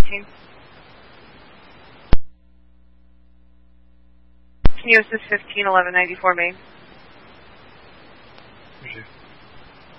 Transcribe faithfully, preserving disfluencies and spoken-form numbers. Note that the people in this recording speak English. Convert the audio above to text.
fifteen. Can you assist fifteen eleven ninety-four Main? Roger.